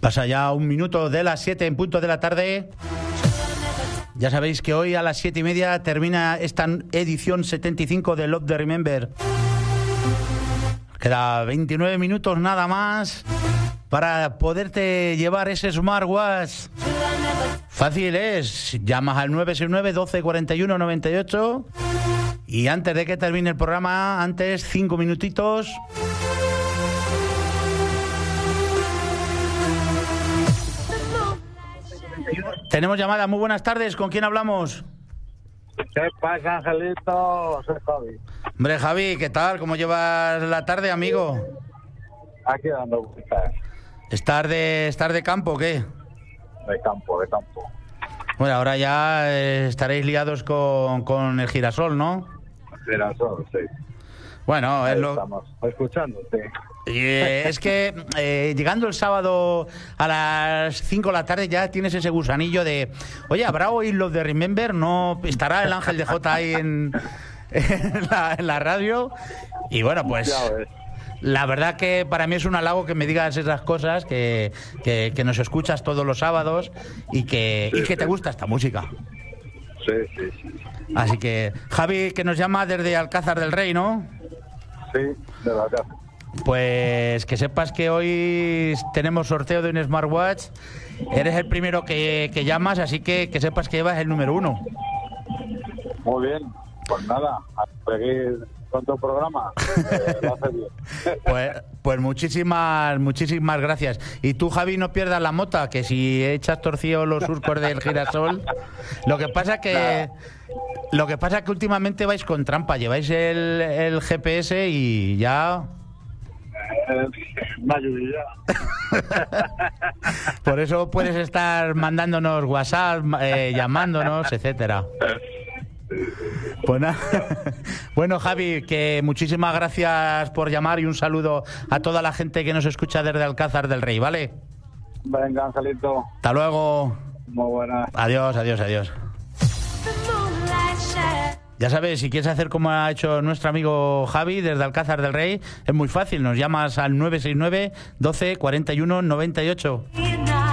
Pasa ya un minuto de las 7 en punto de la tarde. Ya sabéis que hoy a las 7:30 termina esta edición 75 de Love the Remember. Queda 29 minutos nada más para poderte llevar ese smartwatch. Fácil es, llamas al 969 12 41 98 y antes de que termine el programa, antes 5 minutitos... Tenemos llamada. Muy buenas tardes. ¿Con quién hablamos? ¿Qué pasa, Angelito? Soy Javi. Hombre, Javi, ¿qué tal? ¿Cómo llevas la tarde, amigo? Aquí dando vueltas. ¿Estás de campo o qué? De campo. Bueno, ahora ya estaréis liados con el girasol, ¿no? Girasol, sí. Bueno, es lo... Estamos escuchándote. Es que llegando el sábado a las 5 de la tarde ya tienes ese gusanillo de, oye, ¿habrá hoy Love the Remember? ¿No estará el Ángel de J ahí en la radio? Y bueno, pues la verdad que para mí es un halago que me digas esas cosas, que nos escuchas todos los sábados y que te gusta esta música. Sí. Así que, Javi, que nos llama desde Alcázar del Rey, ¿no? Sí, de verdad. Pues que sepas que hoy tenemos sorteo de un smartwatch. Eres el primero que llamas, así que sepas que llevas el número 1. Muy bien, pues nada, a seguir con tu programa. Lo hace bien. Pues muchísimas gracias. Y tú, Javi, no pierdas la mota, que si echas torcido los surcos del girasol. Lo que pasa que últimamente vais con trampa, lleváis el GPS y ya... Una lluvia. Por eso puedes estar mandándonos WhatsApp, llamándonos, etcétera. Pues nada. Bueno, Javi, que muchísimas gracias por llamar y un saludo a toda la gente que nos escucha desde Alcázar del Rey, ¿vale? Venga, Angelito. Hasta luego. Muy buenas. Adiós. Ya sabes, si quieres hacer como ha hecho nuestro amigo Javi desde Alcázar del Rey, es muy fácil, nos llamas al 969 12 41 98.